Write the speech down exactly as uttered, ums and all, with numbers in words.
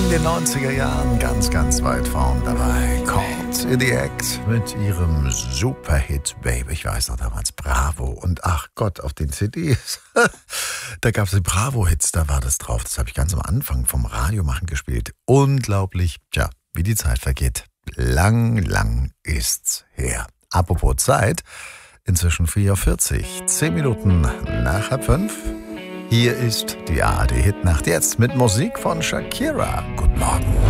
in den neunziger Jahren ganz, ganz weit vorn dabei. Caught in the Act mit ihrem Superhit Baby. Ich weiß noch damals, Bravo. Und ach Gott, auf den C Ds, da gab es die Bravo-Hits, da war das drauf. Das habe ich ganz am Anfang vom Radiomachen gespielt. Unglaublich, tja, wie die Zeit vergeht. Lang, lang ist's her. Apropos Zeit, inzwischen vier Uhr vierzig, zehn Minuten nach halb fünf. Hier ist die A R D-Hitnacht jetzt mit Musik von Shakira. Guten Morgen.